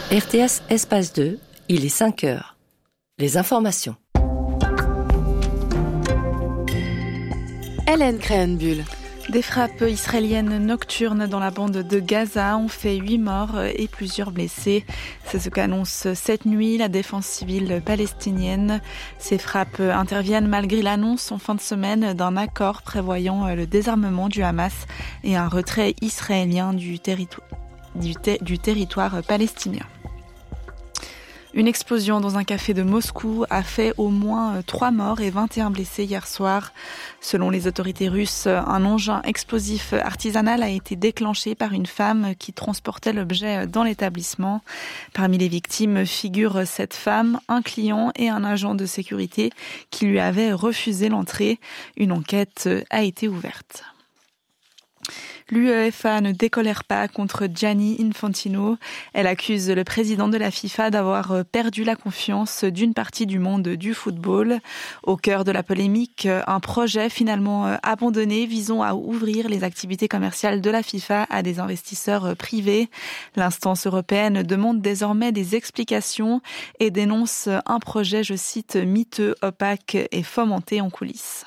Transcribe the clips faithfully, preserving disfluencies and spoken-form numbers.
R T S Espace deux, il est cinq heures. Les informations. Hélène Créhenbuhl. Des frappes israéliennes nocturnes dans la bande de Gaza ont fait huit morts et plusieurs blessés. C'est ce qu'annonce cette nuit la défense civile palestinienne. Ces frappes interviennent malgré l'annonce en fin de semaine d'un accord prévoyant le désarmement du Hamas et un retrait israélien du, territo- du, ter- du territoire palestinien. Une explosion dans un café de Moscou a fait au moins trois morts et vingt et un blessés hier soir. Selon les autorités russes, un engin explosif artisanal a été déclenché par une femme qui transportait l'objet dans l'établissement. Parmi les victimes figurent cette femme, un client et un agent de sécurité qui lui avaient refusé l'entrée. Une enquête a été ouverte. L'UEFA ne décolère pas contre Gianni Infantino. Elle accuse le président de la FIFA d'avoir perdu la confiance d'une partie du monde du football. Au cœur de la polémique, un projet finalement abandonné visant à ouvrir les activités commerciales de la FIFA à des investisseurs privés. L'instance européenne demande désormais des explications et dénonce un projet, je cite, miteux, opaque et fomenté en coulisses.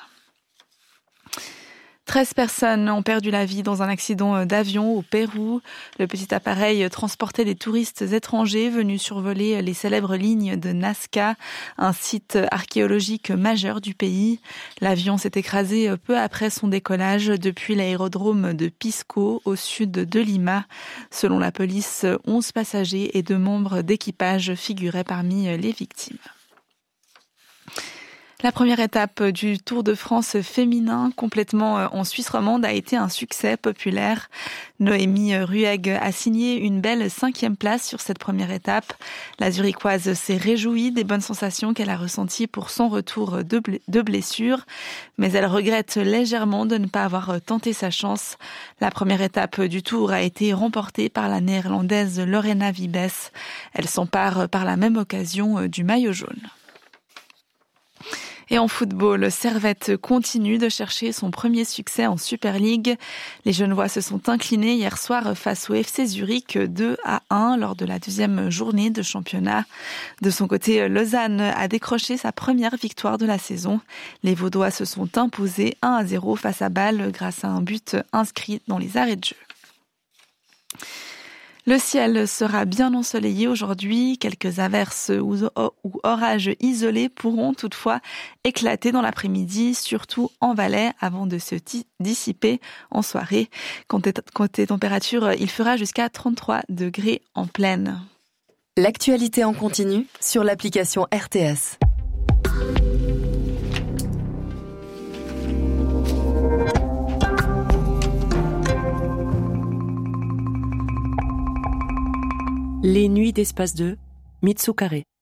treize personnes ont perdu la vie dans un accident d'avion au Pérou. Le petit appareil transportait des touristes étrangers venus survoler les célèbres lignes de Nazca, un site archéologique majeur du pays. L'avion s'est écrasé peu après son décollage depuis l'aérodrome de Pisco, au sud de Lima. Selon la police, onze passagers et deux membres d'équipage figuraient parmi les victimes. La première étape du Tour de France féminin, complètement en Suisse romande, a été un succès populaire. Noémie Ruegg a signé une belle cinquième place sur cette première étape. La Zurichoise s'est réjouie des bonnes sensations qu'elle a ressenties pour son retour de blessure, mais elle regrette légèrement de ne pas avoir tenté sa chance. La première étape du Tour a été remportée par la néerlandaise Lorena Wiebes. Elle s'empare par la même occasion du maillot jaune. Et en football, Servette continue de chercher son premier succès en Super League. Les Genevois se sont inclinés hier soir face au F C Zurich deux à un lors de la deuxième journée de championnat. De son côté, Lausanne a décroché sa première victoire de la saison. Les Vaudois se sont imposés un à zéro face à Bâle grâce à un but inscrit dans les arrêts de jeu. Le ciel sera bien ensoleillé aujourd'hui. Quelques averses ou orages isolés pourront toutefois éclater dans l'après-midi, surtout en Valais, avant de se dissiper en soirée. Côté température, il fera jusqu'à trente-trois degrés en pleine. L'actualité en continu sur l'application R T S. Les nuits d'Espace deux, Mitsukare.